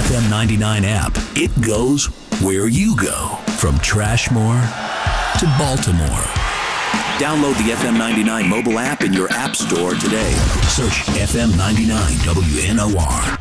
FM 99 app. It goes where you go. From Trashmore to Baltimore. Download the FM 99 mobile app in your app store today. Search FM 99 WNOR.